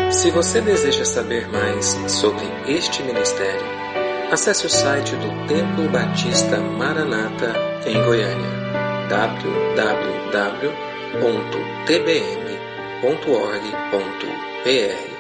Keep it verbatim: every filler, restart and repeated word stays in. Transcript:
Se você deseja saber mais sobre este ministério, acesse o site do Templo Batista Maranata em Goiânia, w w w ponto t b m ponto org ponto b r.